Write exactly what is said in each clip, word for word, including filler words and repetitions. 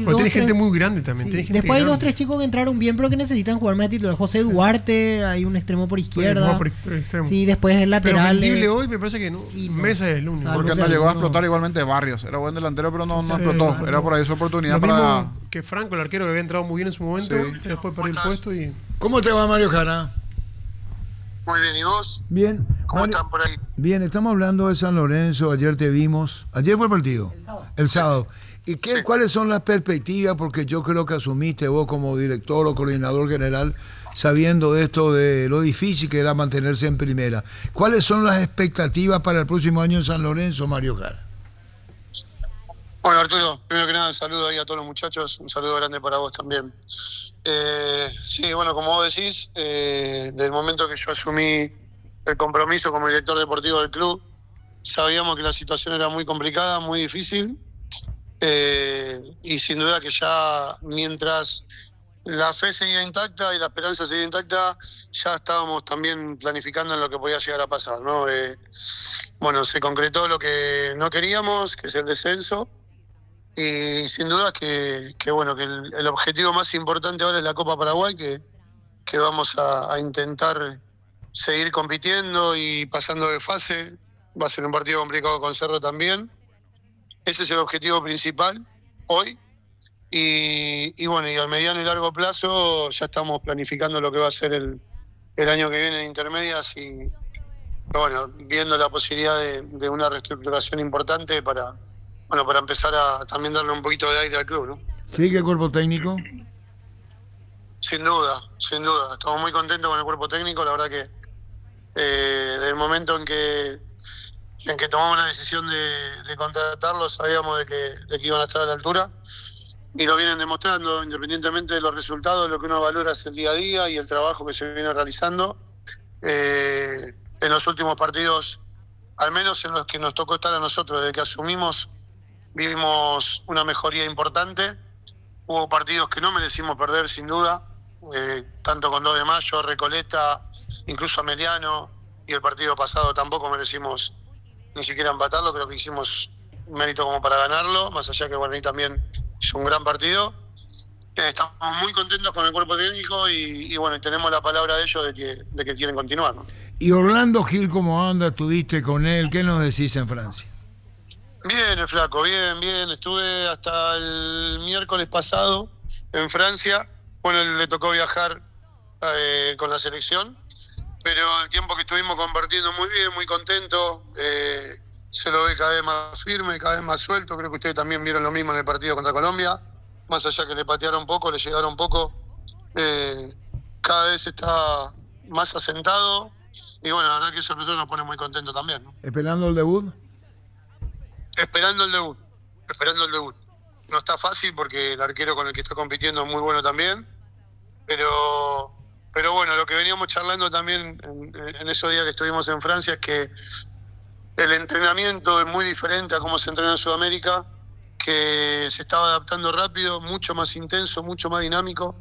Porque dos, tiene tres... gente muy grande también. Sí. Tiene gente Después hay grande. dos, tres chicos que entraron bien, pero que necesitan jugar más titular. José Sí. Duarte, hay un extremo por izquierda. Por, por extremo. Sí, después el lateral. Pero vendible hoy me parece que no. Y no. Mesa es el único. Salvo Porque si no llegó a alguno- explotar igualmente Barrios. Era buen delantero, pero no, no Sí, explotó. no. Era por ahí su oportunidad Lo para... mismo que Franco, el arquero que había entrado muy bien en su momento. Sí. Y después perdió el puesto y... ¿Cómo te va, Mario Jara? Muy bien, ¿y vos? Bien. ¿Cómo Mario- están por ahí? Bien, estamos hablando de San Lorenzo. Ayer te vimos. Ayer fue el partido. El sábado. El sábado. ¿Y qué, Sí. cuáles son las perspectivas? Porque yo creo que asumiste vos como director o coordinador general, sabiendo esto de lo difícil que era mantenerse en primera. ¿Cuáles son las expectativas para el próximo año en San Lorenzo, Mario Jara? Bueno, Arturo, primero que nada, un saludo ahí a todos los muchachos, un saludo grande para vos también. Eh, sí, bueno, como vos decís, eh, del momento que yo asumí el compromiso como director deportivo del club, sabíamos que la situación era muy complicada, muy difícil, eh, y sin duda que ya mientras la fe seguía intacta y la esperanza seguía intacta, ya estábamos también planificando en lo que podía llegar a pasar, ¿no? Eh, bueno, se concretó lo que no queríamos, que es el descenso. Y sin duda que, que bueno, que el, el objetivo más importante ahora es la Copa Paraguay, que, que vamos a, a intentar seguir compitiendo y pasando de fase. Va a ser un partido complicado con Cerro también. Ese es el objetivo principal hoy. Y, y bueno, y al mediano y largo plazo ya estamos planificando lo que va a ser el, el año que viene en intermedias y bueno, viendo la posibilidad de, de una reestructuración importante para... Bueno, para empezar a también darle un poquito de aire al club, ¿no? ¿Sigue el cuerpo técnico? Sin duda, sin duda. Estamos muy contentos con el cuerpo técnico. La verdad que eh, desde el momento en que en que tomamos la decisión de, de contratarlos, sabíamos de que, de que iban a estar a la altura. Y lo vienen demostrando, independientemente de los resultados, lo que uno valora es el día a día y el trabajo que se viene realizando. Eh, en los últimos partidos, al menos en los que nos tocó estar a nosotros, desde que asumimos, vimos una mejoría importante. Hubo partidos que no merecimos perder, sin duda, eh, tanto con dos de mayo, Recoleta, incluso Ameliano, y el partido pasado tampoco merecimos ni siquiera empatarlo. Creo que hicimos un mérito como para ganarlo, más allá que Guaraní también hizo un gran partido. Eh, estamos muy contentos con el cuerpo técnico y, y bueno, tenemos la palabra de ellos de que, de que quieren continuar, ¿no? ¿Y Orlando Gil cómo anda? ¿Estuviste con él? ¿Qué nos decís en Francia? Bien, el flaco, bien, bien. Estuve hasta el miércoles pasado en Francia. Bueno, le tocó viajar eh, con la selección, pero el tiempo que estuvimos compartiendo muy bien, muy contento. Eh, se lo ve cada vez más firme, cada vez más suelto. Creo que ustedes también vieron lo mismo en el partido contra Colombia. Más allá que le patearon un poco, le llegaron un poco. Eh, cada vez está más asentado. Y bueno, la verdad que eso a nosotros nos pone muy contentos también, ¿no? ¿Esperando el debut? Esperando el debut, esperando el debut. No está fácil porque el arquero con el que está compitiendo es muy bueno también, pero pero bueno, lo que veníamos charlando también en, en esos días que estuvimos en Francia es que el entrenamiento es muy diferente a cómo se entrena en Sudamérica, que se estaba adaptando rápido, mucho más intenso, mucho más dinámico,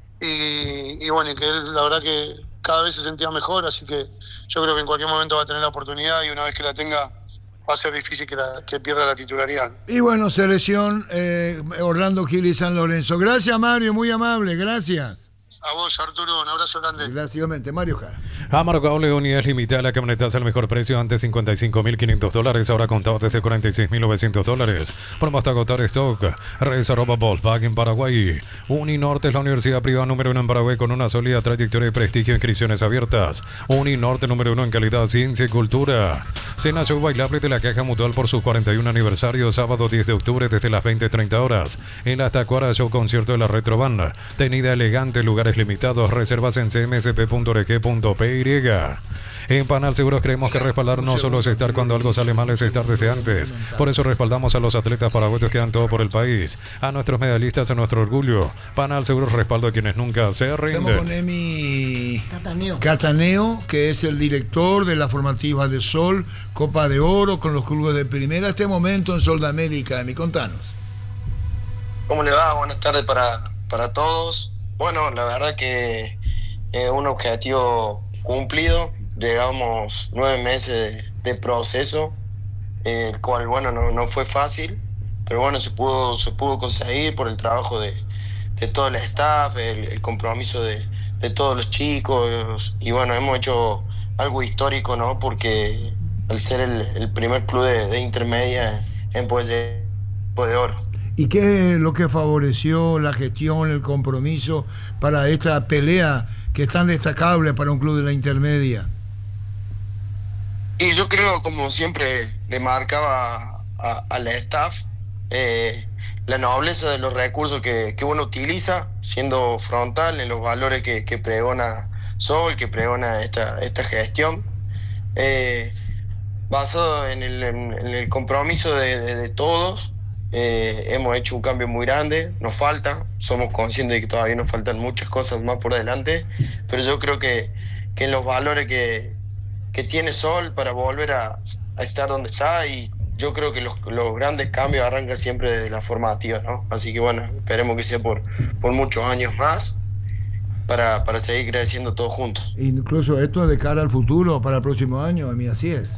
y, y bueno, y que él la verdad que cada vez se sentía mejor, así que yo creo que en cualquier momento va a tener la oportunidad y una vez que la tenga va a ser difícil que, la, que pierda la titularidad. Y bueno, selección eh, Orlando Gil y San Lorenzo. Gracias, Mario, muy amable, gracias. A vos, Arturo, un abrazo grande. Gracias, igualmente. Mario Jara. Amaro Cable, unidades limitadas, la camioneta al mejor precio, antes cincuenta y cinco mil quinientos dólares, ahora contado desde cuarenta y seis mil novecientos dólares. Promo hasta agotar stock. Reserva Volkswagen Paraguay. Uninorte es la universidad privada número uno en Paraguay con una sólida trayectoria y prestigio, inscripciones abiertas. Uninorte número uno en calidad, ciencia y cultura. Cena show bailable de la Caja Mutual por sus cuarenta y un aniversario, sábado diez de octubre desde las veinte treinta horas. En la Tacuara, show concierto de la Retrobanda. Tenida elegante, lugares limitados, reservas en c m s p punto org punto p y. En Panal Seguros creemos que respaldar no solo es estar cuando algo sale mal, es estar desde antes. Por eso respaldamos a los atletas paraguayos que dan todo por el país, a nuestros medallistas, a nuestro orgullo. Panal Seguros, respaldo a quienes nunca se Estamos con rinden. Emi Cataneo. Cataneo, que es el director de la formativa de Sol, Copa de Oro, con los clubes de primera. Este momento en Sol de América, Emi, contanos. ¿Cómo le va? Buenas tardes para, para todos. Bueno, la verdad que es un objetivo cumplido. Llegamos nueve meses de, de proceso, eh, el cual, bueno, no, no fue fácil, pero bueno, se pudo, se pudo conseguir por el trabajo de, de todo el staff, el, el compromiso de, de todos los chicos, y bueno, hemos hecho algo histórico, ¿no? Porque al ser el, el primer club de, de intermedia en poder de oro. ¿Y qué es lo que favoreció la gestión, el compromiso para esta pelea que es tan destacable para un club de la intermedia? Y yo creo, como siempre le marcaba a, a la staff, eh, la nobleza de los recursos que, que uno utiliza, siendo frontal en los valores que, que pregona Sol, que pregona esta, esta gestión, eh, basado en el, en, en el compromiso de, de, de todos. Eh, hemos hecho un cambio muy grande, nos falta, somos conscientes de que todavía nos faltan muchas cosas más por delante, pero yo creo que, que en los valores que, que tiene Sol para volver a, a estar donde está, y yo creo que los, los grandes cambios arrancan siempre desde la formativa, ¿no? Así que bueno, esperemos que sea por, por muchos años más para, para seguir creciendo todos juntos. Incluso esto de cara al futuro, para el próximo año, a mí así es.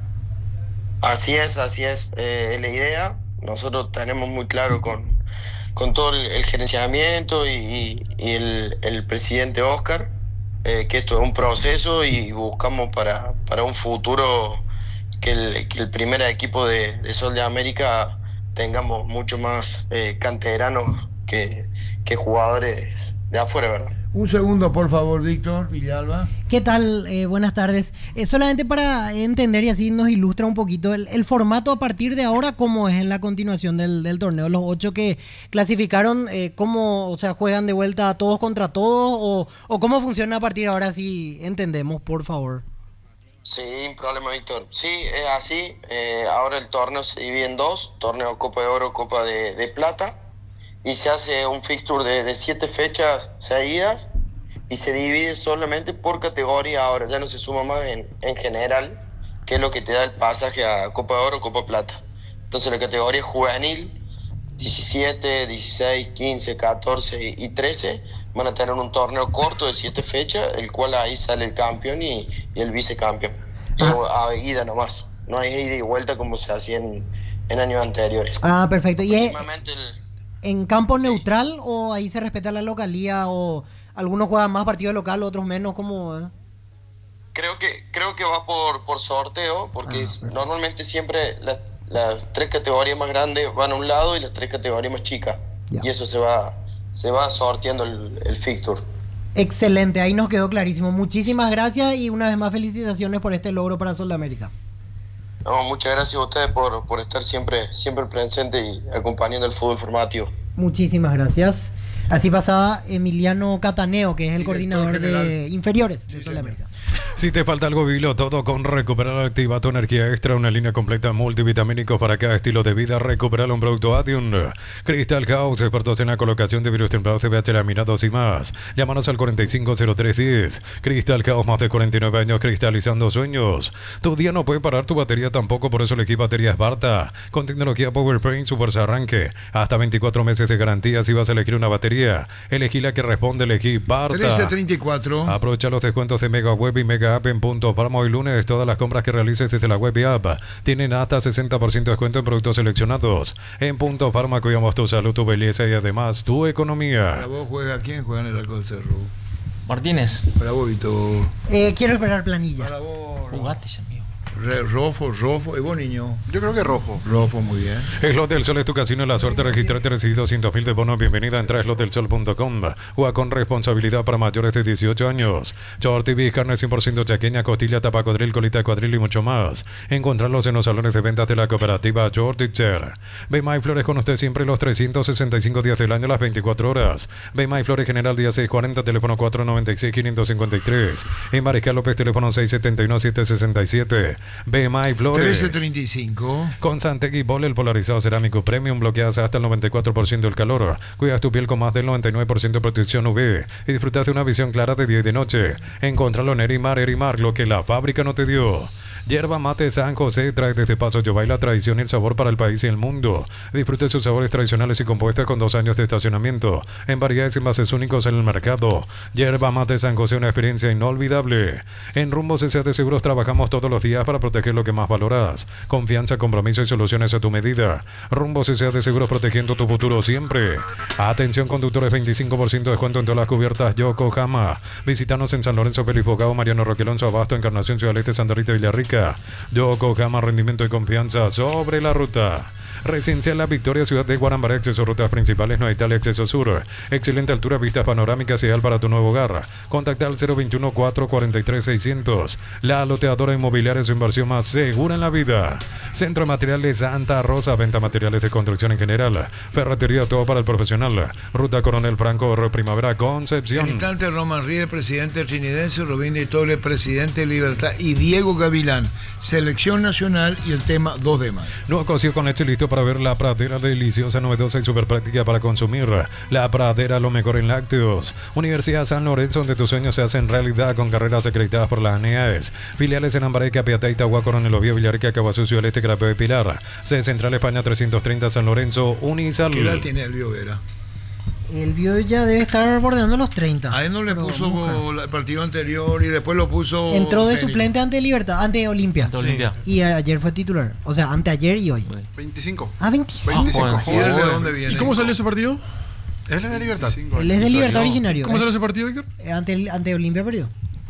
Así es, así es, eh, la idea. Nosotros tenemos muy claro con, con todo el, el gerenciamiento y, y, y el, el presidente Oscar, eh, que esto es un proceso y buscamos para, para un futuro que el, que el primer equipo de, de Sol de América tengamos mucho más eh, canteranos que, que jugadores de afuera, ¿verdad? Un segundo, por favor, Víctor Villalba. ¿Qué tal? Eh, buenas tardes. Eh, solamente para entender y así nos ilustra un poquito el, el formato a partir de ahora, cómo es en la continuación del, del torneo. Los ocho que clasificaron, eh, ¿cómo, o sea, juegan de vuelta todos contra todos? O, ¿O cómo funciona a partir de ahora? Si entendemos, por favor. Sí, sin problema, Víctor. Sí, es así. Eh, ahora el torneo se divide en dos: torneo Copa de Oro, Copa de, de Plata. Y se hace un fixture de, de siete fechas seguidas y se divide solamente por categoría. Ahora ya no se suma más en, en general, que es lo que te da el pasaje a Copa de Oro, Copa Plata. Entonces la categoría juvenil, diecisiete, dieciséis, quince, catorce y trece, van a tener un torneo corto de siete fechas, el cual ahí sale el campeón y, y el vicecampeón. Ah. A ida nomás, no hay ida y vuelta como se hacía en, en años anteriores. Ah, perfecto. ¿Y es el, en campo neutral o ahí se respeta la localía, o algunos juegan más partido local, otros menos? ¿Cómo? Eh? Creo que creo que va por, por sorteo, porque ah, normalmente siempre la, las tres categorías más grandes van a un lado y las tres categorías más chicas. Ya. Y eso se va se va sorteando el, el fixture. Excelente, ahí nos quedó clarísimo. Muchísimas gracias y una vez más felicitaciones por este logro para Sol de América. No, muchas gracias a ustedes por, por estar siempre, siempre presente y acompañando el fútbol formativo. Muchísimas gracias. Así pasaba Emiliano Cataneo, que es el Director coordinador general de inferiores de Sol de América. Si te falta algo, vilo todo con Recuperar. Activa tu energía extra, una línea completa multivitamínicos para cada estilo de vida. Recuperar un producto Adium. Crystal House, expertos en la colocación de virus templados, C V H laminados y más. Llámanos al cuarenta y cinco cero tres diez. Crystal House, más de cuarenta y nueve años cristalizando sueños. Tu día no puede parar, tu batería tampoco, por eso elegí baterías Barta. Con tecnología PowerPaint, su fuerza arranque. Hasta veinticuatro meses de garantía si vas a elegir una batería. Elegí la que responde, elegí Barta. trece treinta y cuatro. Aprovecha los descuentos de Mega Web y Mega App en Punto Pharma. Hoy lunes, todas las compras que realices desde la web y app tienen hasta sesenta por ciento de descuento en productos seleccionados. En Punto Pharma cuidamos tu salud, tu belleza y además tu economía. ¿Para vos juega quién juega en el Arco del Cerro? Martínez. Para vos, Vito. Eh, quiero esperar planilla. Para vos. Jugate, amigo. Re, Rofo, Rofo, ¿es vos, niño? Yo creo que rojo. Rofo, muy bien. Slot del Sol es tu casino, la suerte. Registrate, recibí doscientos mil de bonos. Bienvenida, entra a slot del sol punto com. Juega con responsabilidad para mayores de dieciocho años. Short T V, carne cien por ciento chaqueña, costilla, tapa cuadril, colita de cuadril y mucho más. Encontrarlos en los salones de ventas de la cooperativa Short Teacher. Ve My Flores con usted siempre los trescientos sesenta y cinco días del año, las veinticuatro horas. Ve My Flores General día seiscientos cuarenta, teléfono cuatro noventa y seis, quinientos cincuenta y tres. En Mariscal López, teléfono seis setenta y uno, setecientos sesenta y siete. Ve My Flores. trece treinta y cinco. Con Santegui Bol, el polarizado cerámico premium, bloqueas hasta el noventa y cuatro por ciento del calor. Cuidas tu piel con más del noventa y nueve por ciento de protección U V y disfrutas de una visión clara de día y de noche. Encontralo en Erimar, Erimar, lo que la fábrica no te dio. Yerba Mate San José trae desde Paso Yobay la tradición y el sabor para el país y el mundo. Disfrute sus sabores tradicionales y compuestas con dos años de estacionamiento en variedades y envases únicos en el mercado. Yerba Mate San José, una experiencia inolvidable. En Rumbo C C A de Seguros trabajamos todos los días para proteger lo que más valoras. Confianza, compromiso y soluciones a tu medida. Rumbo C C A de Seguros, protegiendo tu futuro siempre. Atención conductores, veinticinco por ciento de descuento en todas las cubiertas Yokohama. Visítanos en San Lorenzo, Feliz Bocao, Mariano Roque Alonso, Abasto, Encarnación, Ciudad del Este, Santa Rita, Villarrica. Yokohama, rendimiento y confianza sobre la ruta. Residencial La Victoria, ciudad de Guarambaré, acceso a rutas principales, no hay tal acceso sur. Excelente altura, vistas panorámicas, ideal para tu nuevo hogar. Contacta al cero veintiuno, cuatro cuarenta y tres, seiscientos. La loteadora inmobiliaria es su inversión más segura en la vida. Centro de Materiales Santa Rosa, venta materiales de construcción en general. Ferretería, todo para el profesional. Ruta Coronel Franco, Primavera, Concepción. En instante, Roman Ríos, presidente trinidense, Robin Di Tole, presidente de Libertad, y Diego Gavilán, selección nacional, y el tema dos de mayo. Nuevo cocido con leche listo para ver la pradera, deliciosa, novedosa y súper práctica para consumir. La pradera, lo mejor en lácteos. Universidad San Lorenzo, donde tus sueños se hacen realidad con carreras acreditadas por la ANEAES. Filiales en Ambaré, Capiatá, Itagua, Coronel Oviedo, Villarrica, Caguazú, Ciudad del Este, Carapeo y Pilar. Sede Central España trescientos treinta, San Lorenzo, Unisal. ¿Qué edad tiene el Vera? El Bio ya debe estar bordeando los treinta. A él no le Pero puso vamos a buscar. gol el partido anterior y después lo puso. Entró de técnico. suplente ante Libertad, ante Olimpia. Ante Olimpia. Y ayer fue titular. O sea, anteayer y hoy. veinticinco. Ah, veinticinco. veinticinco. ¿Y él de Joder. dónde viene? ¿Y cómo salió ese partido? Él es de Libertad. Él es de Libertad originario. ¿Cómo ¿eh? salió ese partido, Víctor? Eh, Ante, ante Olimpia perdió.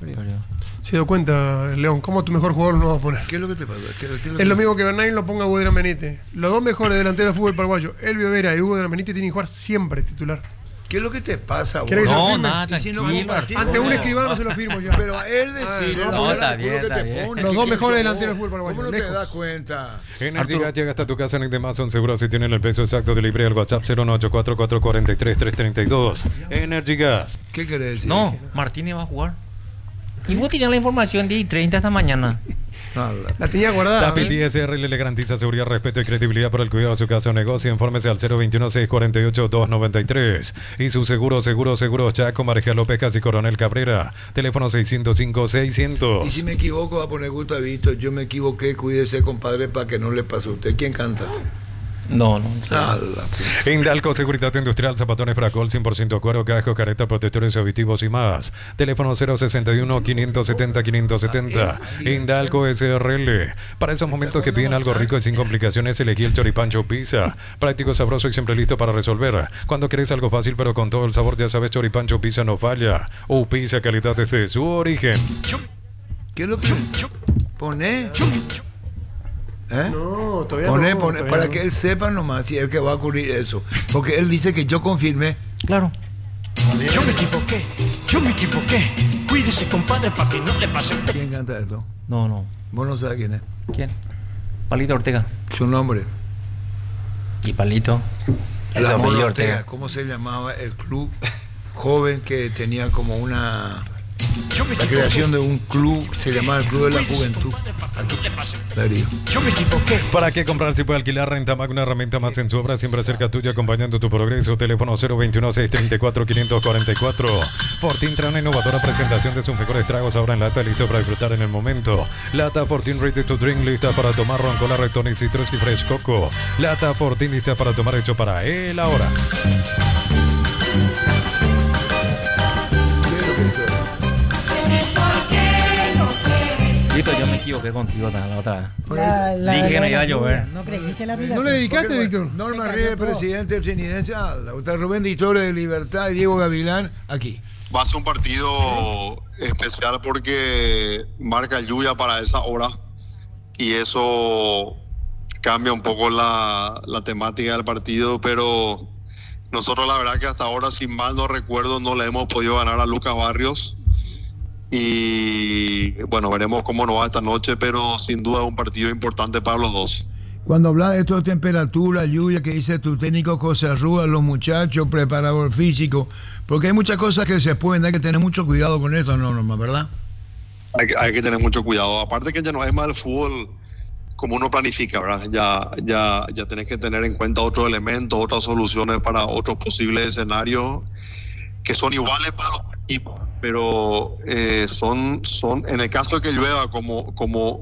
Se dio cuenta, León, ¿cómo tu mejor jugador no va a poner? ¿Qué es lo que te pasa? ¿Qué- qué Es que- lo mismo que Bernal lo ponga a Hugo de la Benítez. Los dos mejores delanteros del fútbol paraguayo, Elvio Vera y Hugo de la Benítez, tienen que jugar siempre titular. ¿Qué es lo que te pasa, vos? ¿Querés que se lo No, firme? nada, Y si no tranquilo. compartís, Ante un no. escribano se lo firmo ya. Pero a él decirle, Ah, no, la está verdad, bien, lo que está te bien. pone, Los que dos quién mejores sos delanteros vos. del fútbol ¿Cómo no paraguayo, te lejos. das cuenta? Energía llega hasta tu casa en Edema, son seguros si tienen el precio exacto de libre al WhatsApp cero uno ocho cuatro, cuatro cuatro tres, tres tres dos. Energy Gas. ¿Qué querés decir? No, Martínez va a jugar. Y vos tenías la información diez y treinta esta mañana. Nada. La tenía guardada. Tapit ¿eh? I S R le garantiza seguridad, respeto y credibilidad para el cuidado de su casa o negocio. Infórmese al cero veintiuno, seiscientos cuarenta y ocho, doscientos noventa y tres. Y su seguro, seguro, seguro, Chaco, Marejía López, Casi Coronel Cabrera. Teléfono seiscientos cinco, seiscientos. Y si me equivoco, va a poner Gustavito. Yo me equivoqué, cuídese, compadre, para que no le pase a usted. ¿Quién canta? No, no. Nada. Indalco Seguridad Industrial, zapatones Fracol, cien por ciento cuero, casco, careta, protectores auditivos y más. Teléfono cero sesenta y uno, quinientos setenta, quinientos setenta. Indalco S R L. Para esos momentos que piden algo rico y sin complicaciones, elegí el Choripancho Pizza. Práctico, sabroso y siempre listo para resolver. Cuando querés algo fácil pero con todo el sabor, ya sabes, Choripancho Pizza no falla. O pizza calidad desde su origen. ¿Qué es lo que pone? ¿Eh? No, todavía Pone, no. pone, todavía para no. que él sepa nomás si es que va a ocurrir eso. Porque él dice que yo confirmé. Claro. Yo me equivoqué, yo me equivoqué. Cuídese, compadre, para que no le pase. ¿Quién canta esto? No, no. Vos no sabes quién es. ¿Quién? Palito Ortega. Su nombre. Y Palito. El La apellido Mona Ortega. Ortega. ¿Cómo se llamaba el club joven que tenía como una... Yo me La equivoqué, creación de un club, se llamaba el Club de la Juventud. Darío. yo me equivoqué. ¿Para qué comprar si puede alquilar Rentamac, una herramienta más en su obra, siempre cerca tuya, acompañando tu progreso? Teléfono cero veintiuno, seiscientos treinta y cuatro, quinientos cuarenta y cuatro. Fortin trae una innovadora presentación de sus mejores tragos ahora en lata, listo para disfrutar en el momento. Lata Fortin Ready to Drink, lista para tomar, roncola, retón y citrus y fresh coco. Lata Fortin lista para tomar, hecho para él ahora. Listo, yo me equivoqué contigo la la otra vez. La- la- Dije que la- no iba a la llover. lluvia. No creíste la ¿No aplicación. le dedicaste, Porque, Víctor? Norma Se cayó Ríos, todo. presidente trinidense. Ah, está Rubén Di Tore de Libertad y Diego Gavilán aquí. Va a ser un partido especial porque marca lluvia para esa hora y eso cambia un poco la, la temática del partido, pero nosotros la verdad que hasta ahora, si mal no recuerdo, no le hemos podido ganar a Lucas Barrios y bueno, veremos cómo nos va esta noche, pero sin duda es un partido importante para los dos. Cuando hablas de esto de temperatura, lluvia, que dice tu técnico José Arruga, los muchachos, preparador físico, porque hay muchas cosas que se pueden, hay que tener mucho cuidado con esto, no, Norma, ¿verdad? Hay que, hay que tener mucho cuidado. Aparte que ya no es más el fútbol como uno planifica, ¿verdad? Ya, ya, ya tenés que tener en cuenta otros elementos, otras soluciones para otros posibles escenarios que son iguales para los equipos, pero eh, son, son, en el caso de que llueva como, como